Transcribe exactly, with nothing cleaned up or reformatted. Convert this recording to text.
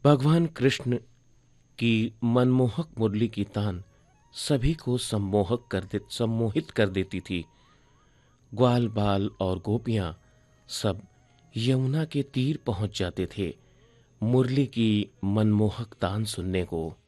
भगवान कृष्ण की मनमोहक मुरली की तान सभी को सम्मोहक कर दे सम्मोहित कर देती थी। ग्वाल बाल और गोपियां सब यमुना के तीर पहुंच जाते थे मुरली की मनमोहक तान सुनने को।